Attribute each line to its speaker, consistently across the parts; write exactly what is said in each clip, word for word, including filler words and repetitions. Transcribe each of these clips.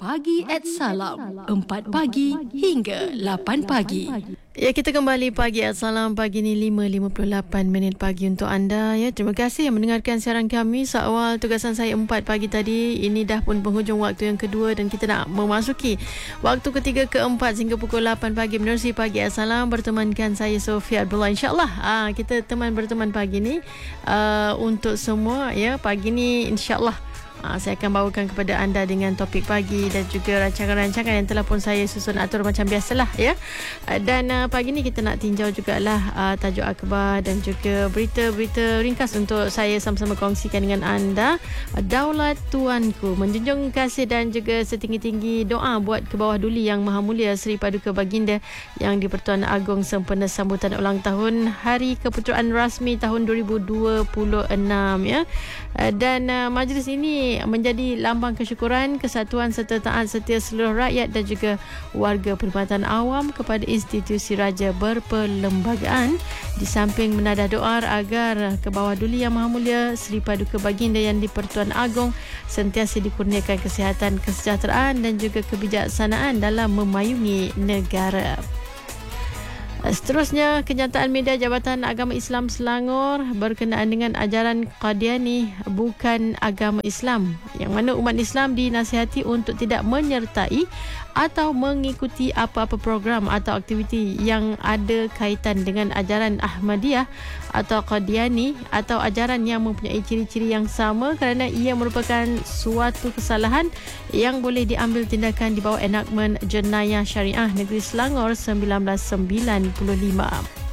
Speaker 1: Pagi at Salam, empat pagi hingga lapan pagi.
Speaker 2: Ya, kita kembali Pagi at Salam pagi ni lima lima puluh lapan minit pagi untuk anda. Ya, terima kasih yang mendengarkan siaran kami. Seawal tugasan saya empat pagi tadi, ini dah pun penghujung waktu yang kedua dan kita nak memasuki waktu ketiga keempat hingga pukul lapan pagi menerusi Pagi at Salam bertemankan saya Sofia Abdullah. InsyaAllah aa, kita teman berteman pagi ni aa, untuk semua. Ya, pagi ni insyaAllah Ha, saya akan bawakan kepada anda dengan topik pagi dan juga rancangan-rancangan yang telah pun saya susun atur macam biasalah ya. Dan uh, pagi ni kita nak tinjau jugalah uh, tajuk akhbar dan juga berita-berita ringkas untuk saya sama-sama kongsikan dengan anda. Daulat Tuanku, menjunjung kasih dan juga setinggi-tinggi doa buat ke bawah duli Yang Maha Mulia Seri Paduka Baginda yang di-Pertuan Agong sempena sambutan ulang tahun Hari Keputeraan Rasmi tahun dua ribu dua puluh enam ya. Dan uh, majlis ini menjadi lambang kesyukuran, kesatuan serta taat setia seluruh rakyat dan juga warga perkhidmatan awam kepada institusi raja berperlembagaan, di samping menadah doa agar ke bawah duli Yang Maha Mulia Seri Paduka Baginda yang di-Pertuan Agong sentiasa dikurniakan kesihatan, kesejahteraan dan juga kebijaksanaan dalam memayungi negara. Seterusnya, kenyataan media Jabatan Agama Islam Selangor berkenaan dengan ajaran Qadiani bukan agama Islam, yang mana umat Islam dinasihati untuk tidak menyertai atau mengikuti apa-apa program atau aktiviti yang ada kaitan dengan ajaran Ahmadiyah atau Qadiani atau ajaran yang mempunyai ciri-ciri yang sama, kerana ia merupakan suatu kesalahan yang boleh diambil tindakan di bawah enakmen Jenayah Syariah Negeri Selangor seribu sembilan ratus sembilan puluh lima.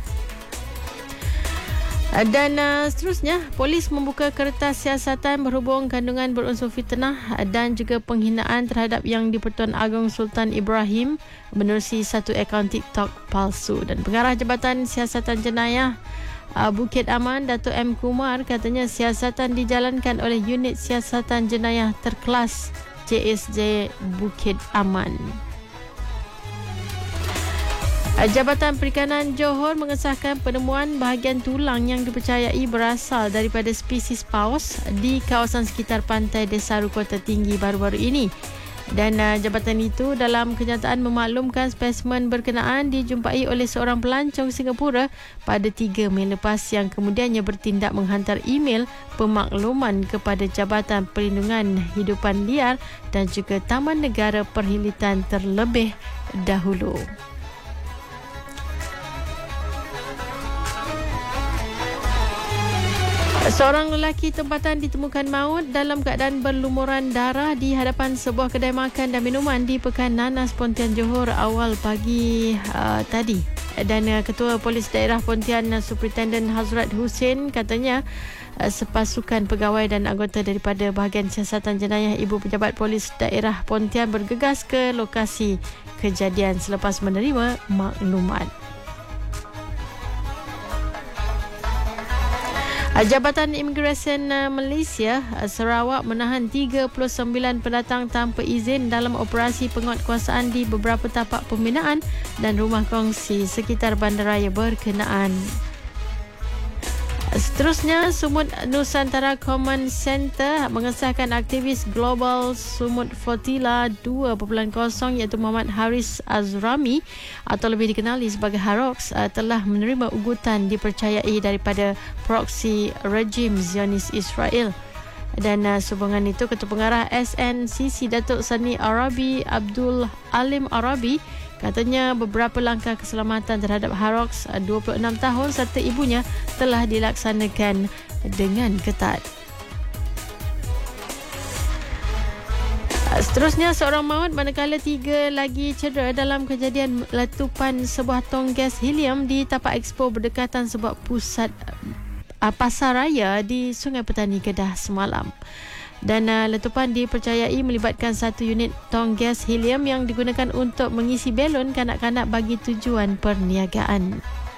Speaker 2: Dan uh, seterusnya, polis membuka kertas siasatan berhubung kandungan berunsur fitnah dan juga penghinaan terhadap Yang di-Pertuan Agong Sultan Ibrahim menerusi satu akaun TikTok palsu. Dan pengarah Jabatan Siasatan Jenayah uh, Bukit Aman, Dato' M. Kumar, katanya siasatan dijalankan oleh Unit Siasatan Jenayah Terkelas J S J Bukit Aman. Jabatan Perikanan Johor mengesahkan penemuan bahagian tulang yang dipercayai berasal daripada spesies paus di kawasan sekitar pantai Desaru, Kota Tinggi baru-baru ini. Dan uh, jabatan itu dalam kenyataan memaklumkan spesimen berkenaan dijumpai oleh seorang pelancong Singapura pada tiga Mei lepas, yang kemudiannya bertindak menghantar email pemakluman kepada Jabatan Perlindungan Hidupan Liar dan juga Taman Negara Perhilitan terlebih dahulu. Seorang lelaki tempatan ditemukan maut dalam keadaan berlumuran darah di hadapan sebuah kedai makan dan minuman di Pekan Nanas, Pontian, Johor awal pagi uh, tadi. Dan uh, Ketua Polis Daerah Pontian, uh, Superintendent Hazrat Hussein, katanya uh, sepasukan pegawai dan anggota daripada bahagian siasatan jenayah Ibu Pejabat Polis Daerah Pontian bergegas ke lokasi kejadian selepas menerima maklumat. Jabatan Imigresen Malaysia Sarawak menahan tiga puluh sembilan pendatang tanpa izin dalam operasi penguatkuasaan di beberapa tapak pembinaan dan rumah kongsi sekitar bandaraya berkenaan. Seterusnya, Sumut Nusantara Command Center mengesahkan aktivis global Sumut Flotilla dua titik kosong iaitu Muhammad Haris Azrami atau lebih dikenali sebagai Harox telah menerima ugutan dipercayai daripada proksi rejim Zionis Israel. Dan uh, sehubungan itu, Ketua Pengarah S N C C Datuk Sani Arabi Abdul Alim Arabi, katanya beberapa langkah keselamatan terhadap Harox dua puluh enam tahun serta ibunya telah dilaksanakan dengan ketat. Seterusnya, seorang maut manakala tiga lagi cedera dalam kejadian letupan sebuah tong gas helium di tapak expo berdekatan sebuah pusat uh, pasar raya di Sungai Petani, Kedah semalam. Dan uh, letupan dipercayai melibatkan satu unit tong gas helium yang digunakan untuk mengisi belon kanak-kanak bagi tujuan perniagaan.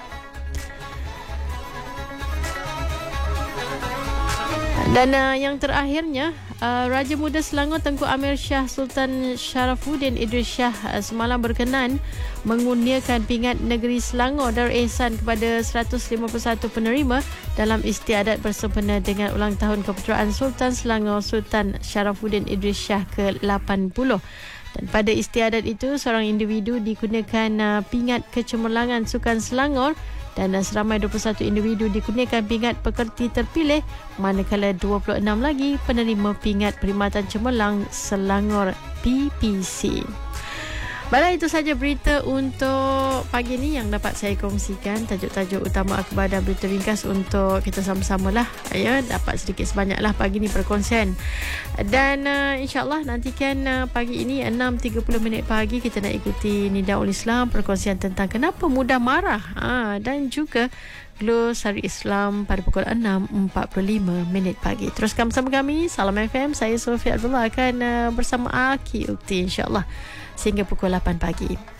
Speaker 2: Dan uh, yang terakhirnya, uh, Raja Muda Selangor Tengku Amir Shah Sultan Sharafuddin Idris Shah uh, semalam berkenan mengurniakan pingat negeri Selangor Darul Ihsan kepada seratus lima puluh satu penerima dalam istiadat bersempena dengan ulang tahun keputeraan Sultan Selangor Sultan Sharafuddin Idris Shah ke lapan puluh. Dan pada istiadat itu, seorang individu dikurniakan uh, pingat kecemerlangan Sukan Selangor dan uh, seramai dua puluh satu individu dikurniakan pingat pekerti terpilih, manakala dua puluh enam lagi penerima pingat Perkhidmatan Cemerlang Selangor P P C. Baiklah, itu saja berita untuk pagi ni yang dapat saya kongsikan. Tajuk-tajuk utama akhbar dan berita ringkas untuk kita sama-sama lah, ya, dapat sedikit sebanyak lah pagi ni perkongsian. Dan uh, insyaAllah nantikan uh, pagi ini enam tiga puluh minit pagi kita nak ikuti Nidaul Islam, perkongsian tentang kenapa mudah marah, ha, dan juga Glosari Islam pada pukul enam empat puluh lima minit pagi. Teruskan bersama kami Salam F M. Saya Sofia Abdullah akan uh, bersama Aki Ukti insyaAllah sehingga pukul lapan pagi.